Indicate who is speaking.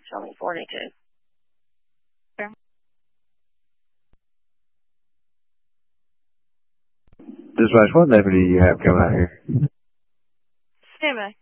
Speaker 1: Show me 42.
Speaker 2: Okay.
Speaker 3: Dispatch, what deputy do you have coming out here?
Speaker 2: Stand by.